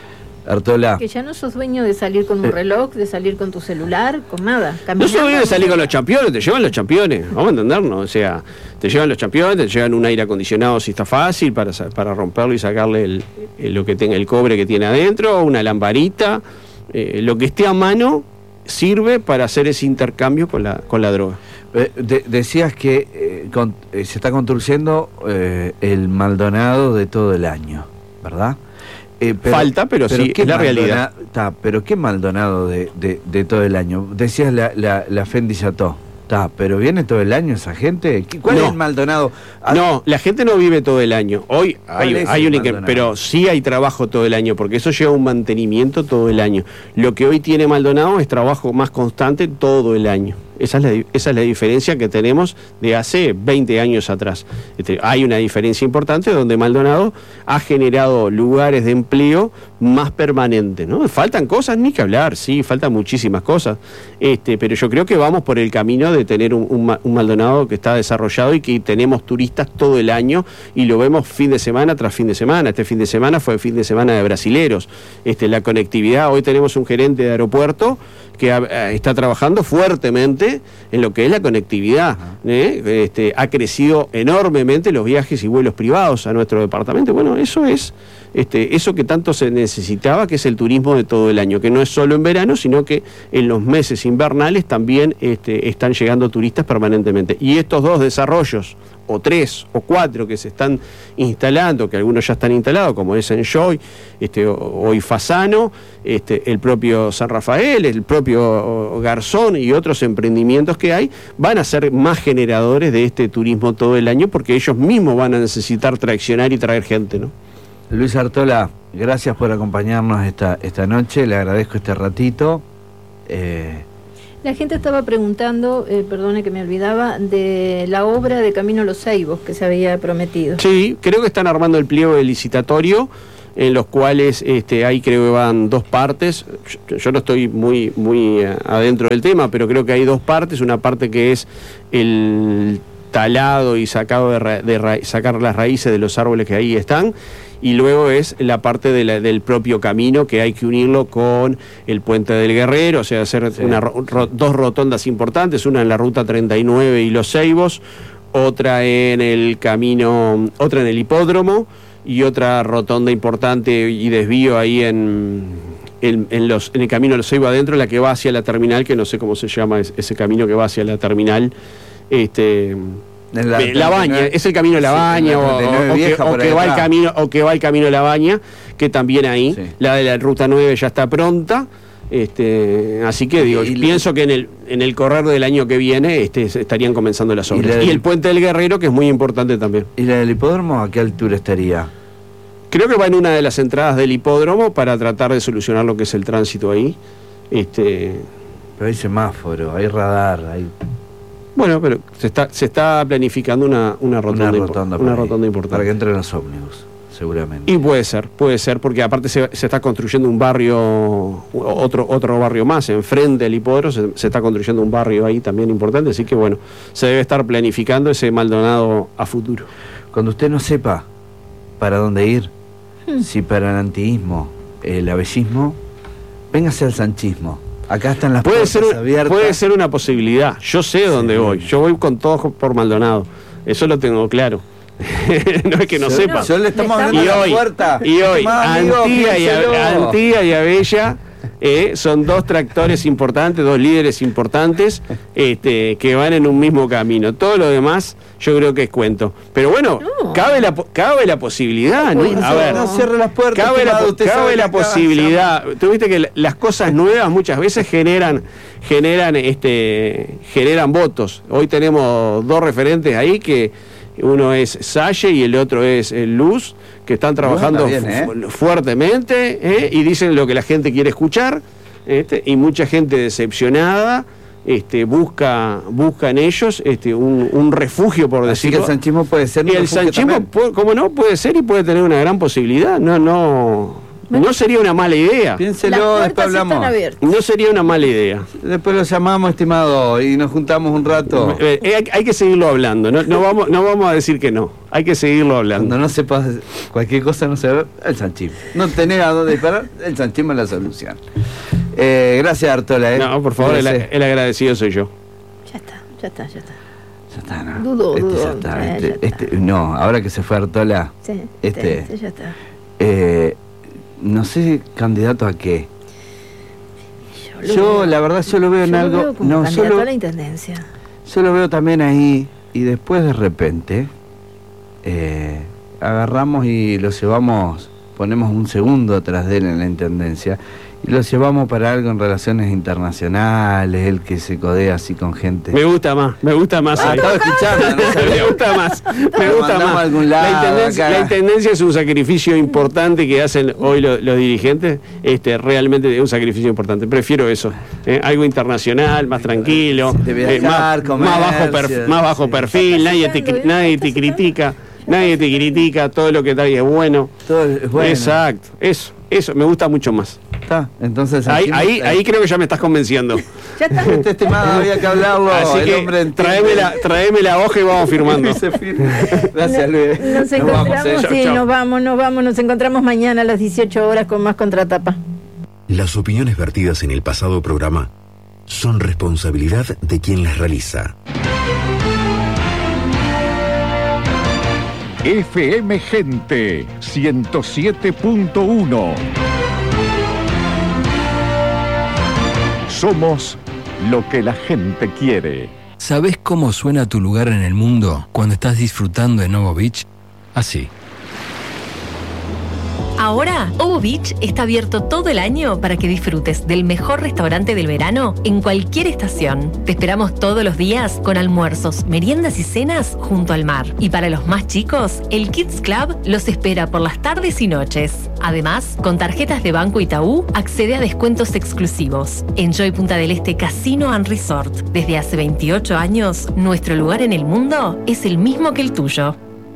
S2: Artola.
S3: Que ya no sos dueño de salir con un reloj, de salir con tu celular, con nada.
S1: No sos dueño de salir con los campeones, te llevan los campeones, vamos a entendernos. O sea, te llevan los campeones, te llevan un aire acondicionado si está fácil para, para romperlo y sacarle el, el, lo que tenga, el cobre que tiene adentro, una lamparita, eh, lo que esté a mano sirve para hacer ese intercambio con la, con la droga.
S2: Eh, de, decías que eh, con, eh, se está construyendo eh, el Maldonado de todo el año, ¿verdad? Eh, pero,
S1: Falta, pero, pero sí, es la realidad.
S2: Ta, pero qué Maldonado de, de, de todo el año. Decías la, la, la Fendi Chateau. Ta, pero ¿viene todo el año esa gente? ¿Cuál no. es el Maldonado? Ah,
S1: no, la gente no vive todo el año. Hoy hay, hay un Maldonado? Pero sí hay trabajo todo el año, porque eso lleva un mantenimiento todo el año. Lo que hoy tiene Maldonado es trabajo más constante todo el año. Esa es, la, esa es la diferencia que tenemos de hace veinte años atrás. Este, hay una diferencia importante donde Maldonado ha generado lugares de empleo más permanentes, ¿no? Faltan cosas, ni que hablar, sí, faltan muchísimas cosas, este, pero yo creo que vamos por el camino de tener un, un, un Maldonado que está desarrollado y que tenemos turistas todo el año y lo vemos fin de semana tras fin de semana. Este fin de semana fue el fin de semana de brasileros. Este, la conectividad, hoy tenemos un gerente de aeropuerto que ha, está trabajando fuertemente en lo que es la conectividad. ¿eh? Este, ha crecido enormemente los viajes y vuelos privados a nuestro departamento. Bueno, eso es este, eso que tanto se necesitaba, que es el turismo de todo el año, que no es solo en verano, sino que en los meses invernales también este, están llegando turistas permanentemente. Y estos dos desarrollos, o tres o cuatro que se están instalando, que algunos ya están instalados, como es Enjoy, este, hoy Fasano, este, el propio San Rafael, el propio Garzón y otros emprendimientos que hay, van a ser más generadores de este turismo todo el año, porque ellos mismos van a necesitar traccionar y traer gente, ¿no?
S2: Luis Artola, gracias por acompañarnos esta, esta noche, le agradezco este ratito. Eh...
S3: La gente estaba preguntando, eh, perdone que me olvidaba, de la obra de Camino Los Ceibos que se había prometido.
S1: Sí, creo que están armando el pliego de licitatorio, en los cuales este, ahí creo que van dos partes. Yo, yo no estoy muy, muy adentro del tema, pero creo que hay dos partes. Una parte que es el talado y sacado de, ra de ra sacar las raíces de los árboles que ahí están, y luego es la parte de la, del propio camino, que hay que unirlo con el Puente del Guerrero, o sea, hacer sí. una, ro, dos rotondas importantes, una en la Ruta treinta y nueve y Los Ceibos, otra en el camino, otra en el hipódromo, y otra rotonda importante y desvío ahí en, en, en, los, en el camino de Los Ceibos adentro, la que va hacia la terminal, que no sé cómo se llama ese camino que va hacia la terminal, este... La, la Baña, es el camino de la Baña, sí, o, o, o, que, o, que va el camino, o que va el camino de la Baña, que también ahí, sí. La de la Ruta nueve ya está pronta, este, así que digo, y pienso la, que en el en el correr del año que viene este, estarían comenzando las obras. Y, del, y el Puente del Guerrero, que es muy importante también.
S2: ¿Y la del hipódromo a qué altura estaría?
S1: Creo que va en una de las entradas del hipódromo para tratar de solucionar lo que es el tránsito ahí. Este...
S2: Pero hay semáforo, hay radar, hay...
S1: Bueno, pero se está se está planificando una, una rotonda,
S2: una rotonda,
S1: una rotonda importante.
S2: Para que entren los ómnibus, seguramente.
S1: Y puede ser, puede ser, porque aparte se, se está construyendo un barrio, otro otro barrio más, enfrente del hipódromo, se, se está construyendo un barrio ahí también importante, así que bueno, se debe estar planificando ese Maldonado a futuro.
S2: Cuando usted no sepa para dónde ir, hmm. si para el antiismo, el abellismo, véngase al sanchismo. Acá están las
S1: puede
S2: puertas
S1: ser,
S2: abiertas.
S1: Puede ser una posibilidad. Yo sé dónde sí. voy. Yo voy con todo por Maldonado. Eso lo tengo claro. No es que no
S2: yo,
S1: sepa.
S2: Yo le estamos abriendo la puerta.
S1: Y hoy, Antía y, Antía y Abella eh, son dos tractores importantes, dos líderes importantes este, que van en un mismo camino. Todo lo demás yo creo que es cuento. Pero bueno, no. cabe, la, cabe la posibilidad, ¿no?
S2: ¿no? A ver, no cierre las puertas.
S1: Cabe la, cabe la posibilidad. Tú viste que las cosas nuevas muchas veces generan generan este generan votos. Hoy tenemos dos referentes ahí, que uno es Salle y el otro es Luz, que están trabajando bien, ¿eh? fu fuertemente ¿eh? y dicen lo que la gente quiere escuchar, este, y mucha gente decepcionada este, busca busca en ellos este, un, un refugio, por
S2: Así
S1: decirlo.
S2: Que el sanchismo puede ser un
S1: y el sanchismo, como no, puede ser y puede tener una gran posibilidad. No, no... No sería una mala idea.
S2: Piénselo, después hablamos.
S1: No sería una mala idea.
S2: Después lo llamamos, estimado, y nos juntamos un rato.
S1: Eh, eh, hay, hay que seguirlo hablando. No, no, vamos, no vamos a decir que no. Hay que seguirlo hablando.
S2: Cuando no sepas cualquier cosa, no se ve el sanchismo. No tenés a dónde disparar, el sanchismo es la solución. Eh, gracias, Artola. ¿eh?
S1: No, por favor, el, el agradecido soy yo.
S3: Ya está, ya está, ya está.
S2: Ya está, ¿no?
S3: Dudo,
S2: este
S3: dudo.
S2: Ya está,
S3: eh,
S2: este,
S3: ya está.
S2: Este, no, ahora que se fue Artola.
S3: Sí,
S2: este,
S3: este ya está.
S2: Eh, no sé, candidato a qué.
S3: Yo,
S2: yo
S3: veo,
S2: la verdad, yo lo veo
S3: yo
S2: en
S3: lo
S2: algo.
S3: Veo como
S2: no,
S3: candidato
S2: solo,
S3: a la intendencia.
S2: Yo lo veo también ahí, y después de repente eh, agarramos y lo llevamos, ponemos un segundo atrás de él en la intendencia. Y lo llevamos para algo en relaciones internacionales, el que se codea así con gente.
S1: Me gusta más, me gusta más.
S2: Ah, estaba escuchando, ¿no?
S1: Me gusta más, me gusta más.
S2: A algún lado,
S1: la, intendencia, la intendencia es un sacrificio importante que hacen hoy los, los dirigentes, este, realmente es un sacrificio importante. Prefiero eso, ¿eh? Algo internacional, más tranquilo,
S2: viajar,
S1: eh, más,
S2: comercio,
S1: más bajo, perf, más bajo sí. perfil, nadie te, nadie te critica. Nadie te critica, todo lo que trae es bueno.
S2: Todo es bueno.
S1: Exacto, eso, eso, me gusta mucho más.
S2: Está, entonces
S1: ahí, ahí, ahí creo que ya me estás convenciendo.
S3: Ya está.
S2: Este estimado había que hablarlo.
S1: Así
S2: el
S1: que
S2: hombre
S1: traeme la, traeme la hoja y vamos firmando.
S2: Gracias,
S3: no,
S2: Luis.
S3: Nos, nos encontramos, vamos, eh. sí, chau, nos vamos, nos vamos, nos encontramos mañana a las dieciocho horas con más Contratapa.
S4: Las opiniones vertidas en el pasado programa son responsabilidad de quien las realiza.
S5: F M Gente ciento siete punto uno. Somos lo que la gente quiere.
S6: ¿Sabés cómo suena tu lugar en el mundo cuando estás disfrutando de Novo Beach? Así.
S7: Ahora, Ovo Beach está abierto todo el año para que disfrutes del mejor restaurante del verano en cualquier estación. Te esperamos todos los días con almuerzos, meriendas y cenas junto al mar. Y para los más chicos, el Kids Club los espera por las tardes y noches. Además, con tarjetas de Banco Itaú, accede a descuentos exclusivos. Enjoy Punta del Este Casino and Resort. Desde hace veintiocho años, nuestro lugar en el mundo es el mismo que el tuyo.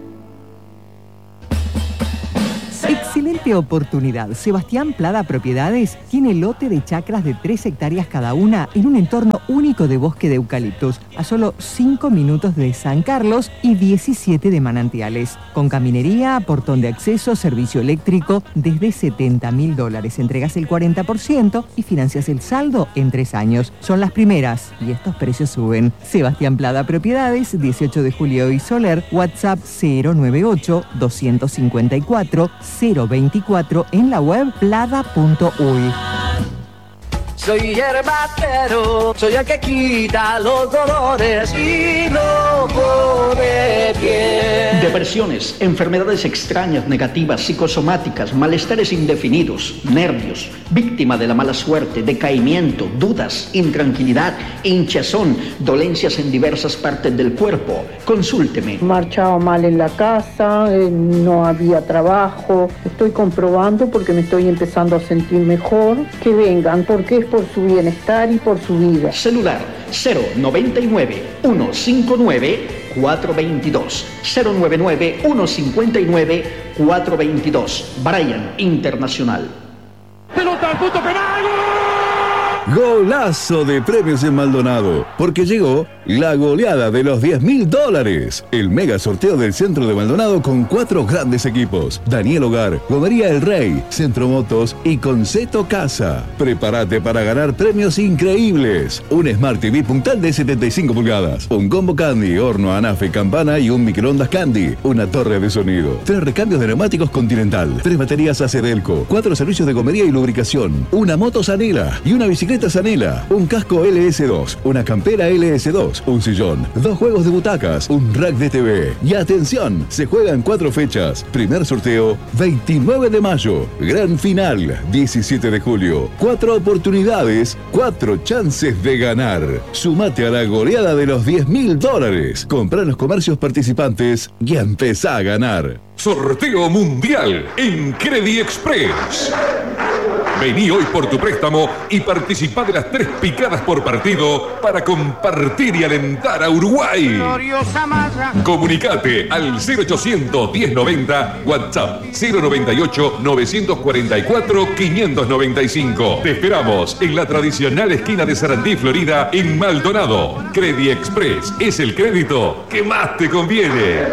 S8: Excelente oportunidad. Sebastián Plada Propiedades tiene lote de chacras de tres hectáreas cada una en un entorno único de bosque de eucaliptos, a solo cinco minutos de San Carlos y diecisiete de Manantiales. Con caminería, portón de acceso, servicio eléctrico, desde setenta mil dólares. Entregas el cuarenta por ciento y financias el saldo en tres años. Son las primeras y estos precios suben. Sebastián Plada Propiedades, dieciocho de julio y Soler, WhatsApp cero nueve ocho, dos cinco cuatro, cero veinticuatro, en la web plada punto uy.
S9: Soy herbatero, soy el que quita los dolores y no pone pie.
S10: Depresiones, enfermedades extrañas, negativas, psicosomáticas, malestares indefinidos, nervios, víctima de la mala suerte, decaimiento, dudas, intranquilidad, hinchazón, dolencias en diversas partes del cuerpo. Consúlteme.
S11: Marchaba mal en la casa, eh, no había trabajo. Estoy comprobando porque me estoy empezando a sentir mejor. Que vengan, porque es por su bienestar y por su vida.
S10: Celular cero noventa y nueve, uno cincuenta y nueve, cuatro veintidós. cero noventa y nueve, uno cincuenta y nueve, cuatro veintidós. Brian Internacional.
S12: Pelota al punto penal.
S13: Golazo de premios en Maldonado, porque llegó la goleada de los diez mil dólares. El mega sorteo del centro de Maldonado con cuatro grandes equipos: Daniel Hogar, Gomería El Rey, Centro Motos y Conceto Casa. Prepárate para ganar premios increíbles: un Smart T V puntal de setenta y cinco pulgadas, un combo Candy, horno, anafe, campana y un microondas Candy, una torre de sonido, tres recambios de neumáticos Continental, tres baterías Acedelco, cuatro servicios de gomería y lubricación, una moto Sanela y una bicicleta Sanela, un casco L S dos, una campera L S dos, un sillón, dos juegos de butacas, un rack de T V. Y atención, se juegan cuatro fechas. Primer sorteo, veintinueve de mayo. Gran final, diecisiete de julio. Cuatro oportunidades, cuatro chances de ganar. Sumate a la goleada de los diez mil dólares. Comprá en los comercios participantes y empezá a ganar.
S14: Sorteo mundial en Credit Express. Vení hoy por tu préstamo y participá de las tres picadas por partido para compartir y alentar a Uruguay. Comunicate al cero ochocientos, diez noventa, WhatsApp cero noventa y ocho, novecientos cuarenta y cuatro, quinientos noventa y cinco. Te esperamos en la tradicional esquina de Sarandí, Florida, en Maldonado. Credit Express es el crédito que más te conviene.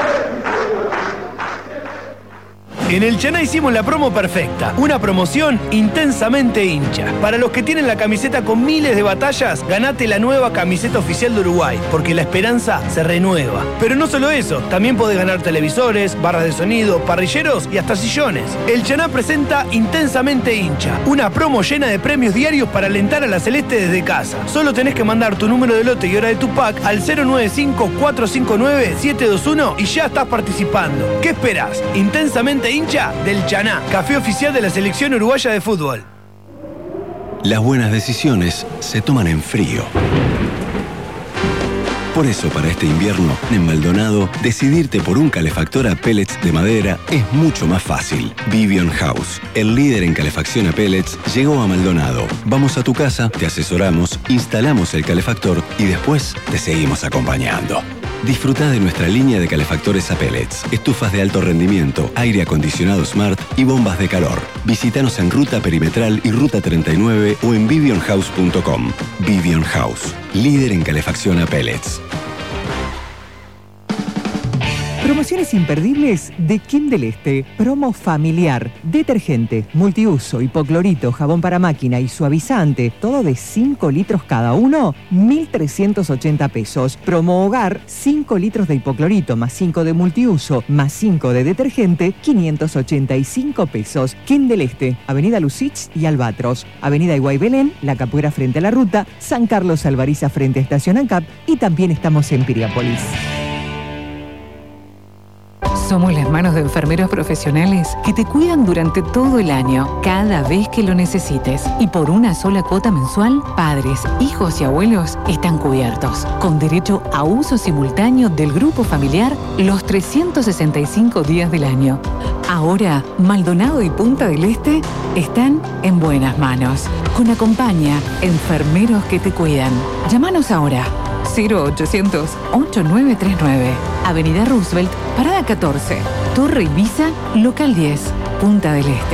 S15: En el Chaná hicimos la promo perfecta, una promoción intensamente hincha. Para los que tienen la camiseta con miles de batallas, ganate la nueva camiseta oficial de Uruguay, porque la esperanza se renueva. Pero no solo eso, también podés ganar televisores, barras de sonido, parrilleros y hasta sillones. El Chaná presenta Intensamente hincha, una promo llena de premios diarios para alentar a la Celeste desde casa. Solo tenés que mandar tu número de lote y hora de tu pack al cero nueve cinco, cuatro cinco nueve, siete dos uno y ya estás participando. ¿Qué esperás? Intensamente hincha del Chaná, café oficial de la selección uruguaya de fútbol.
S4: Las buenas decisiones se toman en frío. Por eso, para este invierno, en Maldonado, decidirte por un calefactor a pellets de madera es mucho más fácil. Vivion House, el líder en calefacción a pellets, llegó a Maldonado. Vamos a tu casa, te asesoramos, instalamos el calefactor y después te seguimos acompañando. Disfruta de nuestra línea de calefactores a pellets, estufas de alto rendimiento, aire acondicionado Smart y bombas de calor. Visítanos en Ruta Perimetral y Ruta treinta y nueve o en vivion house punto com. Vivion House, líder en calefacción a pellets.
S8: Promociones imperdibles de Kim del Este. Promo familiar. Detergente, multiuso, hipoclorito, jabón para máquina y suavizante. Todo de cinco litros cada uno. mil trescientos ochenta pesos. Promo hogar. cinco litros de hipoclorito más cinco de multiuso más cinco de detergente. quinientos ochenta y cinco pesos. Kim del Este. Avenida Lucich y Albatros. Avenida Iguay Belén. La Capuera frente a la ruta. San Carlos Alvariza frente a Estación ANCAP. Y también estamos en Piriápolis.
S16: Somos las manos de enfermeros profesionales que te cuidan durante todo el año, cada vez que lo necesites. Y por una sola cuota mensual, padres, hijos y abuelos están cubiertos, con derecho a uso simultáneo del grupo familiar los trescientos sesenta y cinco días del año. Ahora, Maldonado y Punta del Este están en buenas manos. Con Acompaña, enfermeros que te cuidan. Llámanos ahora. cero ochocientos, ocho nueve tres nueve. Avenida Roosevelt, Parada catorce. Torre Ibiza, Local diez. Punta del Este.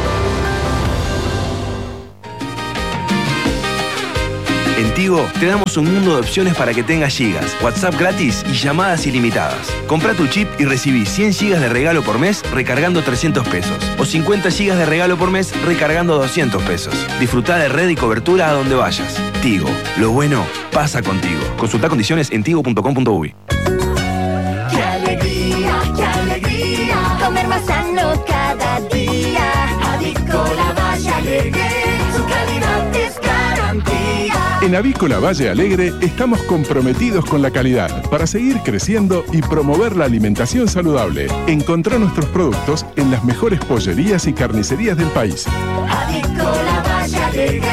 S17: En Tigo te damos un mundo de opciones para que tengas gigas, WhatsApp gratis y llamadas ilimitadas. Compra tu chip y recibí cien gigas de regalo por mes recargando trescientos pesos. O cincuenta gigas de regalo por mes recargando doscientos pesos. Disfruta de red y cobertura a donde vayas. Tigo, lo bueno pasa contigo. Consulta condiciones en tigo punto com punto uy.
S18: ¡Qué alegría, qué alegría! Comer más sano cada día. Avícola Valle Alegre, su calidad es garantía.
S19: En Avícola Valle Alegre estamos comprometidos con la calidad para seguir creciendo y promover la alimentación saludable. Encontrá nuestros productos en las mejores pollerías y carnicerías del país.
S18: Avícola Valle Alegre,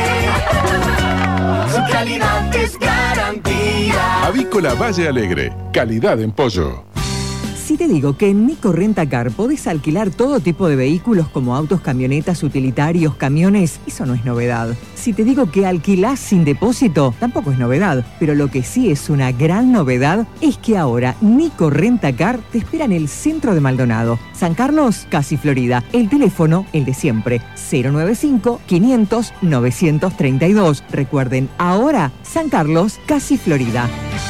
S18: su calidad es garantía.
S19: Avícola Valle Alegre, calidad en pollo.
S8: Si te digo que en Nico Rentacar podés alquilar todo tipo de vehículos como autos, camionetas, utilitarios, camiones, eso no es novedad. Si te digo que alquilás sin depósito, tampoco es novedad. Pero lo que sí es una gran novedad es que ahora Nico Rentacar te espera en el centro de Maldonado. San Carlos, casi Florida. El teléfono, el de siempre, cero noventa y cinco, quinientos, novecientos treinta y dos. Recuerden, ahora San Carlos, casi Florida.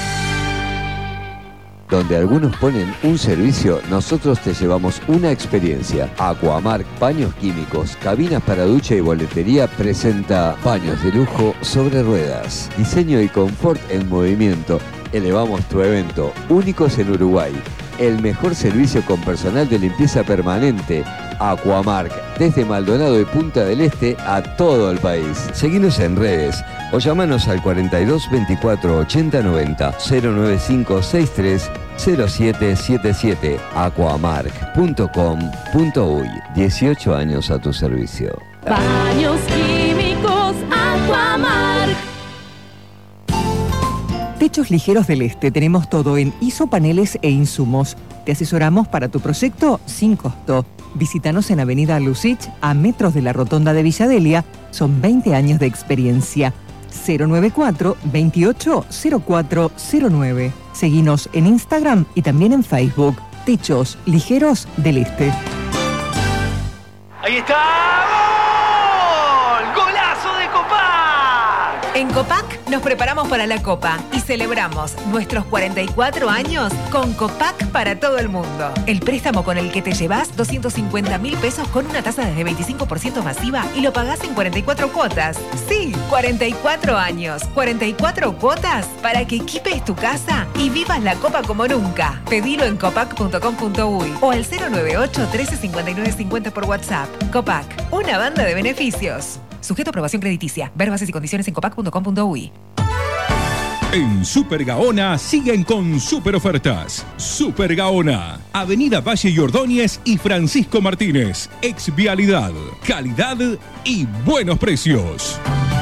S20: Donde algunos ponen un servicio, nosotros te llevamos una experiencia. Aquamark Paños Químicos, cabinas para ducha y boletería presenta paños de lujo sobre ruedas. Diseño y confort en movimiento. Elevamos tu evento, únicos en Uruguay. El mejor servicio con personal de limpieza permanente. Aquamark, desde Maldonado y Punta del Este a todo el país. Seguinos en redes o llamanos al cuarenta y dos, veinticuatro, ochenta, noventa, cero noventa y cinco, sesenta y tres, cero siete siete siete. aquamark punto com punto uy. dieciocho años a tu servicio.
S18: Baños químicos Aquamark.
S8: Techos Ligeros del Este. Tenemos todo en isopaneles e insumos. Te asesoramos para tu proyecto sin costo. Visítanos en Avenida Lucich, a metros de la Rotonda de Villadelia. Son veinte años de experiencia. cero noventa y cuatro, veintiocho, cero cuatro cero nueve. Seguinos en Instagram y también en Facebook. Techos Ligeros del Este.
S15: ¡Ahí está! ¡Gol! ¡Golazo de Copac!
S7: En Copac nos preparamos para la Copa y celebramos nuestros cuarenta y cuatro años con Copac para todo el mundo. El préstamo con el que te llevas doscientos cincuenta mil pesos con una tasa desde veinticinco por ciento masiva y lo pagás en cuarenta y cuatro cuotas. Sí, cuarenta y cuatro años, cuarenta y cuatro cuotas para que equipes tu casa y vivas la Copa como nunca. Pedilo en copac punto com punto uy o al cero noventa y ocho, trece, cincuenta y nueve, cincuenta por WhatsApp. Copac, una banda de beneficios. Sujeto a aprobación crediticia. Ver bases y condiciones en copac punto com punto uy.
S21: En Super Gaona siguen con super ofertas. Super Gaona, Avenida Valle y Ordóñez y Francisco Martínez. Ex Vialidad, calidad y buenos precios.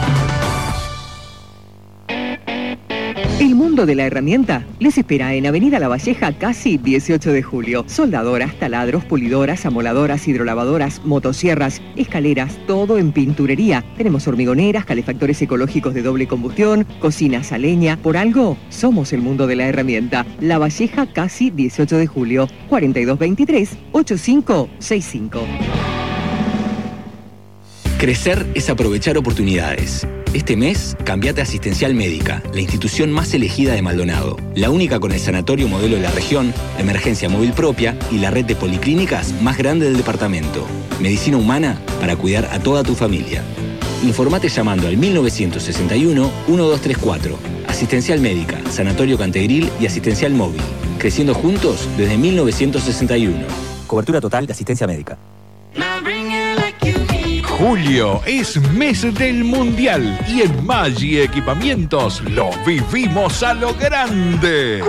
S8: El mundo de la herramienta les espera en Avenida La Valleja, casi dieciocho de julio. Soldadoras, taladros, pulidoras, amoladoras, hidrolavadoras, motosierras, escaleras, todo en pinturería. Tenemos hormigoneras, calefactores ecológicos de doble combustión, cocinas a leña. Por algo, somos el mundo de la herramienta. La Valleja, casi dieciocho de julio. cuarenta y dos veintitrés, ochenta y cinco sesenta y cinco.
S22: Crecer es aprovechar oportunidades.
S1: Este mes, cambiate a Asistencial Médica, la institución más elegida de Maldonado. La única con el sanatorio modelo de la región, emergencia móvil propia y la red de policlínicas más grande del departamento. Medicina humana para cuidar a toda tu familia. Informate llamando al mil novecientos sesenta y uno, doce treinta y cuatro. Asistencial Médica, Sanatorio Cantegril y Asistencial Móvil. Creciendo juntos desde mil novecientos sesenta y uno. Cobertura total de asistencia médica.
S5: Julio es mes del Mundial y en Maggi Equipamientos lo vivimos a lo grande.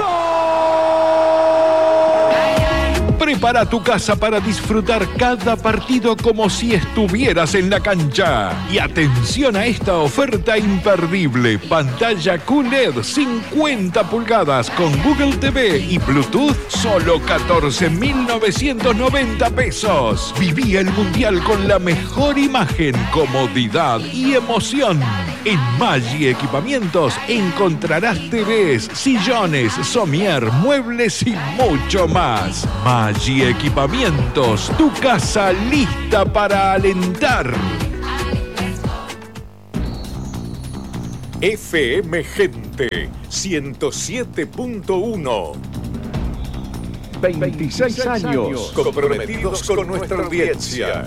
S5: Prepara tu casa para disfrutar cada partido como si estuvieras en la cancha. Y atención a esta oferta imperdible. Pantalla Q L E D cincuenta pulgadas con Google T V y Bluetooth, solo catorce mil novecientos noventa pesos. Viví el Mundial con la mejor imagen, comodidad y emoción. En Maggi Equipamientos encontrarás T Vs, sillones, somier, muebles y mucho más. Maggi Equipamientos, tu casa lista para alentar.
S22: F M Gente ciento siete punto uno.
S5: veintiséis años
S22: comprometidos con nuestra audiencia.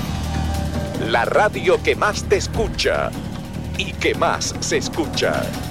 S22: La radio que más te escucha y que más se escucha.